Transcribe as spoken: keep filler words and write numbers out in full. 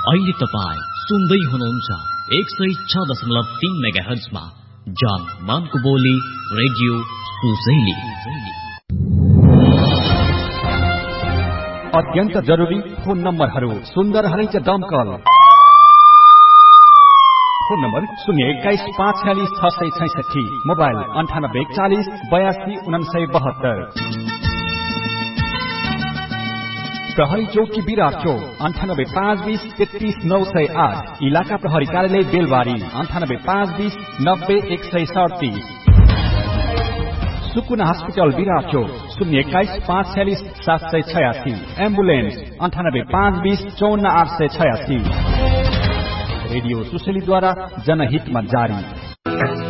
अहिले तपाईँ सुन्दै हुनुहुन्छ एक सय छ दशमलव तीन मेगा हर्जमा जान मानको बोली रेडियो सुशैली। अत्यन्त जरुरी फोन नम्बरहरू सुन्दर हरैच दमकल। फोन नम्बर शून्य एक्काइस पाँच छ्यालिस छ सय छैसठी, मोबाइल अन्ठानब्बे एकचालिस बयासी उनासय बहत्तर। प्रहरी चौकी विराट चौक अन्ठानब्बे पाँच बीस तेत्तीस नौ सय आठ, इलाका प्रहरी कार्यालय बेलबारी अन्ठानब्बे पाँच बीस नब्बे एक सय सडतिस। सुकुना हस्पिटल विराट चौक शून्य एक्काइस पाँच छ्यालिस सात सय छयासी, एम्बुलेन्स अन्ठानब्बे पाँच बीस चौन्न आठ सय छयासी। रेडियो सुशैलीद्वारा जनहितमा जारी।